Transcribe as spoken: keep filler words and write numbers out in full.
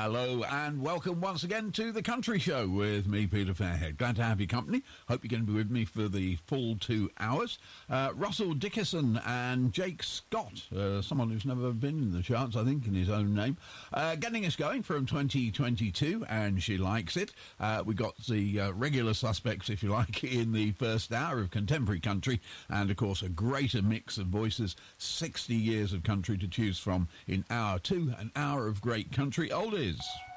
Hello and welcome once again to The Country Show with me, Peter Fairhead. Glad to have your company. Hope you're going to be with me for the full two hours. Uh, Russell Dickerson and Jake Scott, uh, someone who's never been in the charts, I think, in his own name, uh, getting us going from twenty twenty-two, and she likes it. Uh, we got the uh, regular suspects, if you like, in the first hour of contemporary country, and, of course, a greater mix of voices, sixty years of country to choose from in hour two, an hour of great country oldies.